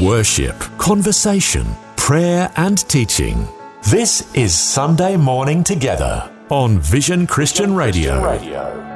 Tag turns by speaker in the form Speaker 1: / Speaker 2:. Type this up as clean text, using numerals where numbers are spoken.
Speaker 1: worship, conversation, prayer and teaching. This is Sunday Morning Together on Vision Christian Radio.